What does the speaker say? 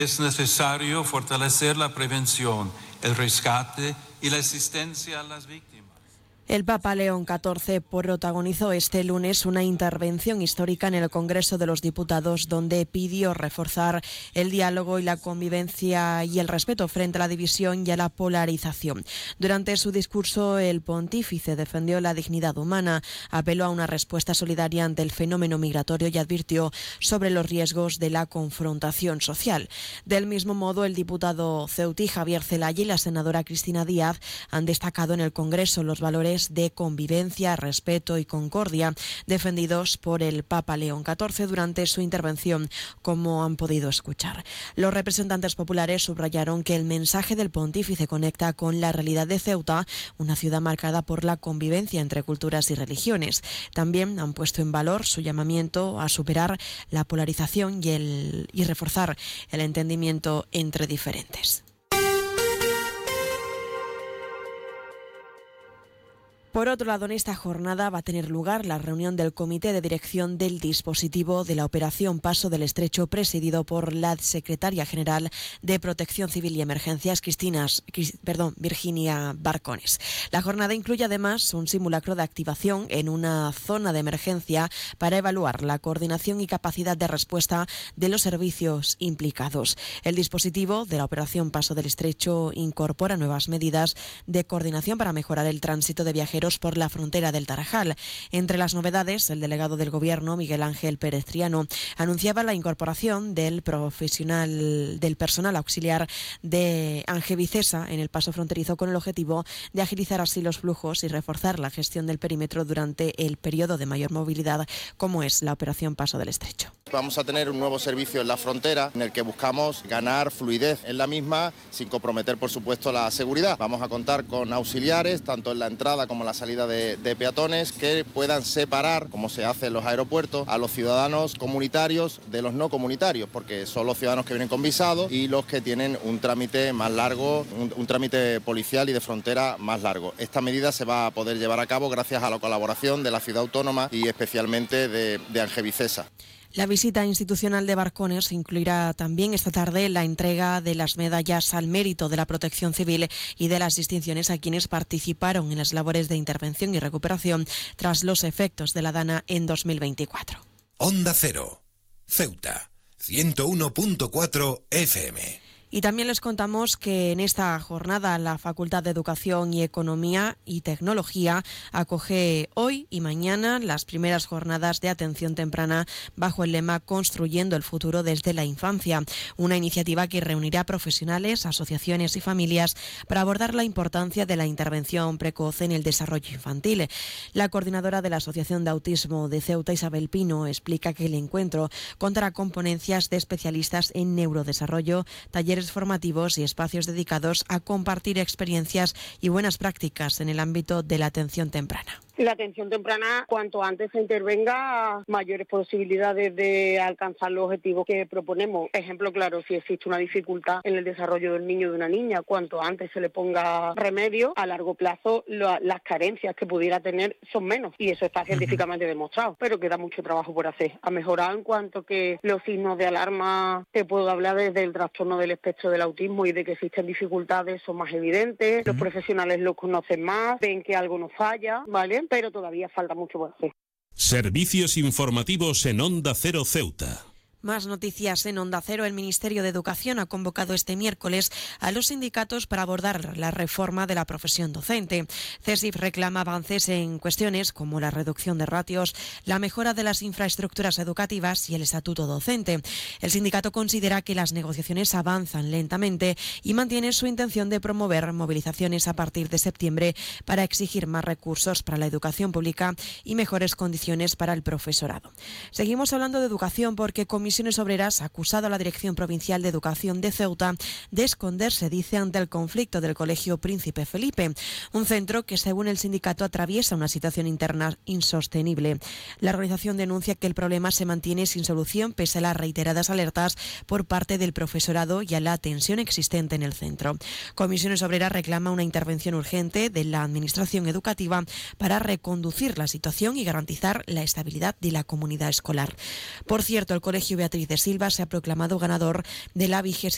Es necesario fortalecer la prevención, el rescate y la asistencia a las víctimas. El Papa León XIV protagonizó este lunes una intervención histórica en el Congreso de los Diputados, donde pidió reforzar el diálogo y la convivencia y el respeto frente a la división y a la polarización. Durante su discurso, el pontífice defendió la dignidad humana, apeló a una respuesta solidaria ante el fenómeno migratorio y advirtió sobre los riesgos de la confrontación social. Del mismo modo, el diputado ceutí Javier Zelaya y la senadora Cristina Díaz han destacado en el Congreso los valores de convivencia, respeto y concordia defendidos por el Papa León XIV durante su intervención, como han podido escuchar. Los representantes populares subrayaron que el mensaje del pontífice conecta con la realidad de Ceuta, una ciudad marcada por la convivencia entre culturas y religiones. También han puesto en valor su llamamiento a superar la polarización y reforzar el entendimiento entre diferentes. Por otro lado, en esta jornada va a tener lugar la reunión del Comité de Dirección del dispositivo de la Operación Paso del Estrecho, presidido por la Secretaria General de Protección Civil y Emergencias, Virginia Barcones. La jornada incluye además un simulacro de activación en una zona de emergencia para evaluar la coordinación y capacidad de respuesta de los servicios implicados. El dispositivo de la Operación Paso del Estrecho incorpora nuevas medidas de coordinación para mejorar el tránsito de viajeros por la frontera del Tarajal. Entre las novedades, el delegado del Gobierno, Miguel Ángel Pérez Triano, anunciaba la incorporación del personal auxiliar de Angevicesa en el paso fronterizo, con el objetivo de agilizar así los flujos y reforzar la gestión del perímetro durante el periodo de mayor movilidad, como es la Operación Paso del Estrecho. Vamos a tener un nuevo servicio en la frontera en el que buscamos ganar fluidez en la misma sin comprometer, por supuesto, la seguridad. Vamos a contar con auxiliares, tanto en la entrada como en la salida de peatones, que puedan separar, como se hace en los aeropuertos, a los ciudadanos comunitarios de los no comunitarios, porque son los ciudadanos que vienen con visado y los que tienen un trámite más largo, un trámite policial y de frontera más largo. Esta medida se va a poder llevar a cabo gracias a la colaboración de la ciudad autónoma y especialmente de Angevicesa. La visita institucional de Barcones incluirá también esta tarde la entrega de las medallas al mérito de la Protección Civil y de las distinciones a quienes participaron en las labores de intervención y recuperación tras los efectos de la Dana en 2024. Onda Cero, Ceuta, 101.4 FM. Y también les contamos que en esta jornada la Facultad de Educación y Economía y Tecnología acoge hoy y mañana las primeras jornadas de atención temprana bajo el lema Construyendo el futuro desde la infancia, una iniciativa que reunirá profesionales, asociaciones y familias para abordar la importancia de la intervención precoz en el desarrollo infantil. La coordinadora de la Asociación de Autismo de Ceuta, Isabel Pino, explica que el encuentro contará con ponencias de especialistas en neurodesarrollo, talleres formativos y espacios dedicados a compartir experiencias y buenas prácticas en el ámbito de la atención temprana. La atención temprana, cuanto antes se intervenga, mayores posibilidades de alcanzar los objetivos que proponemos. Ejemplo claro, si existe una dificultad en el desarrollo del niño o de una niña, cuanto antes se le ponga remedio, a largo plazo las carencias que pudiera tener son menos. Y eso está científicamente demostrado, pero queda mucho trabajo por hacer. Ha mejorado en cuanto que los signos de alarma, te puedo hablar desde el trastorno del espectro del autismo y de que existen dificultades, son más evidentes, los profesionales lo conocen más, ven que algo no falla, ¿vale? Pero todavía falta mucho por hacer. Servicios informativos en Onda Cero Ceuta. Más noticias en Onda Cero. El Ministerio de Educación ha convocado este miércoles a los sindicatos para abordar la reforma de la profesión docente. CESIF reclama avances en cuestiones como la reducción de ratios, la mejora de las infraestructuras educativas y el estatuto docente. El sindicato considera que las negociaciones avanzan lentamente y mantiene su intención de promover movilizaciones a partir de septiembre para exigir más recursos para la educación pública y mejores condiciones para el profesorado. Seguimos hablando de educación porque Comisiones Obreras ha acusado a la Dirección Provincial de Educación de Ceuta de esconderse, dice, ante el conflicto del Colegio Príncipe Felipe, un centro que, según el sindicato, atraviesa una situación interna insostenible. La organización denuncia que el problema se mantiene sin solución pese a las reiteradas alertas por parte del profesorado y a la tensión existente en el centro. Comisiones Obreras reclama una intervención urgente de la Administración educativa para reconducir la situación y garantizar la estabilidad de la comunidad escolar. Por cierto, el Colegio Beatriz de Silva se ha proclamado ganador de la 20ª